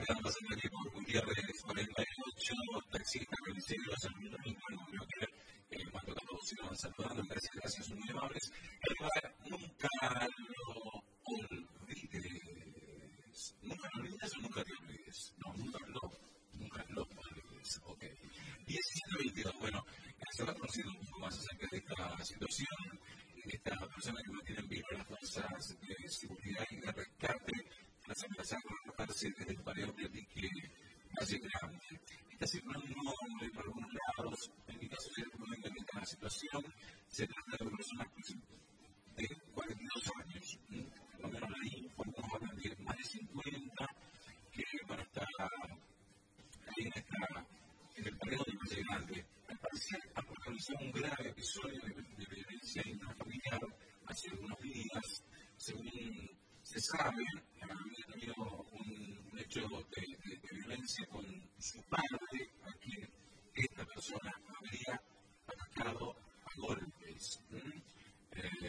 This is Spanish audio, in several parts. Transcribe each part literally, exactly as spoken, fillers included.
quedan pasando aquí por Gutiérrez cuarenta y ocho, taxistas, reviseros, el domingo, no creo que en cuanto a todos se van saludando, gracias, gracias, son muy amables. El lugar nunca lo olvides. Nunca lo olvides o nunca te olvides. No, nunca lo, nunca lo olvides. Ok. diecisiete veintidós, bueno, se va conociendo un poco más acerca de esta situación, de esta persona que no tiene en vivo las fuerzas de seguridad y de rescate, las amenazas por arrojarse desde el paredón de dique Valle Grande. Está circulando por algunos lados, en mi caso, es muy delicada la situación. Se trata de personas de cuarenta y dos años, por lo menos ahí informamos hablan de más de cincuenta que van a estar ahí en, esta, en el paredón de Valle Grande. Al parecer, han protagonizado un grave episodio de, de violencia intrafamiliar hace algunos días. Según se sabe, había tenido un, un hecho de, de, de violencia con su padre, a quien esta persona habría atacado a golpes. ¿Mm? Eh,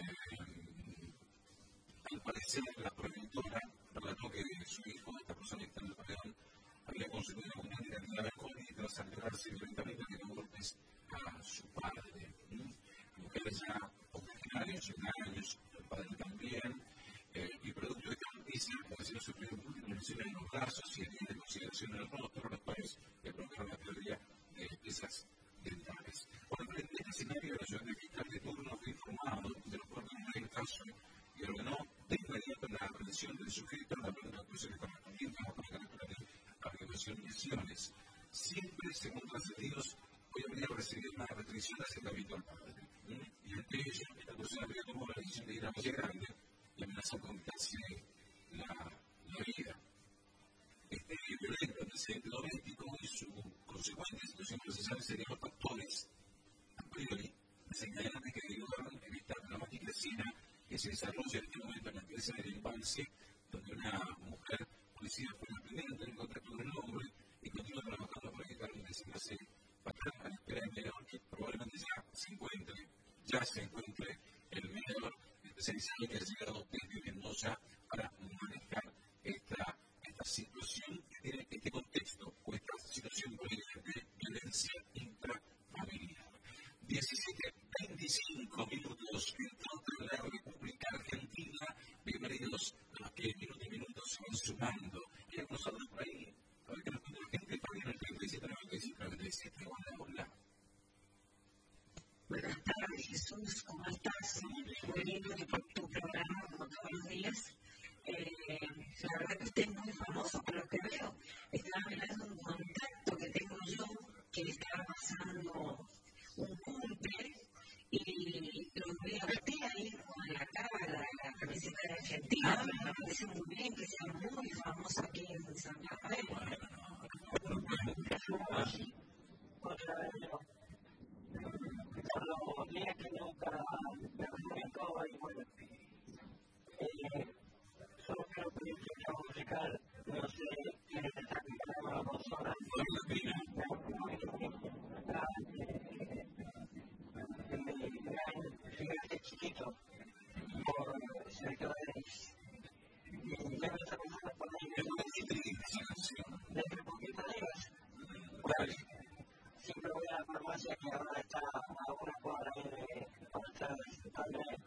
al parecer, la promotora relató que su hijo, esta persona que está en el paredón, había consumido una gran cantidad de alcohol y tras alterarse violentamente le dio golpes a su padre. ¿Mm? La mujer ya octogenarios, años, el padre también. Eh, y producto de esta noticia, la vecina sufrió múltiples lesiones en los brazos y heridas de consideración en el rostro, los cuales le provocaron la pérdida de piezas dentales. Por el frente del escenario, la ayudante fiscal de turno fue informado de los pormenores del caso y ordenó de inmediato la rendición del sujeto a la plena actuaciones correspondientes a la característica de averiguación y lesiones. Siempre, según trascendidos, hoy habría recibido una restricción de acercamiento al padre. ¿Mm? Y ante ello, esta persona habría tomado la decisión de ir a Valle Grande y amenazó con quitarse la, la vida. Este violento antecedente doméstico y su consecuente situación procesal serían los factores, a priori, desencadenantes que derivaron en esta dramática escena que se desarrolla en este momento en la iglesia de la infancia, donde una mujer policía fue la primera en tener contacto con el hombre y continúa trabajando para evitar un desenlace fatal a la espera del menor que probablemente ya se encuentre, ya se encuentre el menor especializado que ha llegado desde Mendoza para manejar esta, esta situación que tiene este contexto o esta situación de violencia intrafamiliar. diecisiete veinticinco minutos en toda la República Argentina. Bienvenidos a los que minuto y minuto se van sumando. Y con nosotros por ahí, a ver qué nos cuenta la gente, también el treinta y siete noventa y cinco noventa y siete. Hola, hola. Buenas tardes, Jesús, ¿cómo estás? Muy lindo que por tu programa, como todos los días. Eh, la verdad que usted es muy famoso por lo que veo. Estaba hablando de un contacto que tengo yo que le estaba pasando un cumple y lo veo a usted ahí con la cara, la, la camiseta de Argentina. Me parece muy bien que sea muy famoso aquí en San Rafael. Por los días que nunca me comunicó y bueno, eh, solo quiero pedir que sea musical, no sé quién está acompañando a las dos horas. De mi gran gigante chiquito por cerca de y ya me está pensando por ahí desde poquito días. Pues siempre voy a la farmacia que ahora está a una cuadra de donde está Andrés